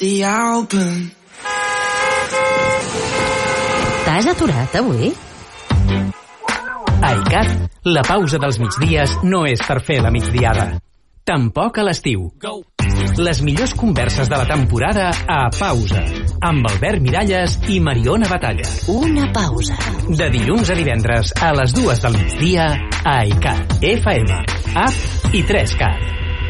the album. T'has aturat avui? A ICAT, la pausa dels migdies no és per fer la migdiada. Tampoc a l'estiu. Les millors converses de la temporada a Pausa, amb Albert Miralles i Mariona Batalla. Una pausa. De dilluns a divendres a les 2 del migdia a ICAT, FM, app i 3CAT.